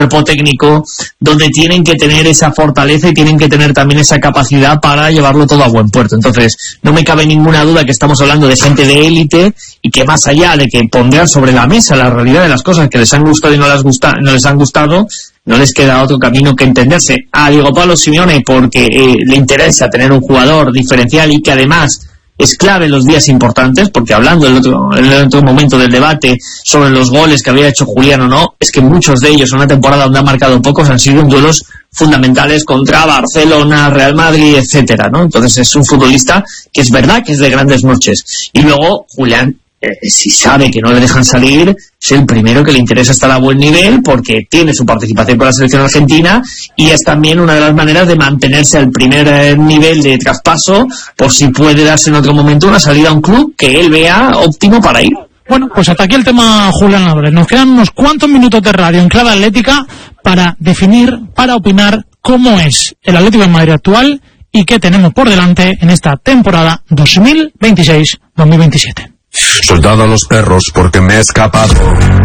cuerpo técnico donde tienen que tener esa fortaleza y tienen que tener también esa capacidad para llevarlo todo a buen puerto. Entonces, no me cabe ninguna duda que estamos hablando de gente de élite y que más allá de que pondrán sobre la mesa la realidad de las cosas que les han gustado y no les han gustado, no les queda otro camino que entenderse a Diego Pablo Simeone porque le interesa tener un jugador diferencial y que además es clave en los días importantes, porque hablando en el otro momento del debate sobre los goles que había hecho Julián o no, es que muchos de ellos en una temporada donde han marcado pocos han sido duelos fundamentales contra Barcelona, Real Madrid, etcétera, ¿no? Entonces es un futbolista que es verdad que es de grandes noches. Y luego Julián, si sabe que no le dejan salir, es el primero que le interesa estar a buen nivel porque tiene su participación con la selección argentina y es también una de las maneras de mantenerse al primer nivel de traspaso por si puede darse en otro momento una salida a un club que él vea óptimo para ir. Bueno, pues hasta aquí el tema Julián Álvarez. Nos quedan unos cuantos minutos de radio en clave atlética para definir, para opinar cómo es el Atlético de Madrid actual y qué tenemos por delante en esta temporada 2026-2027. Soldado a los perros porque me he escapado.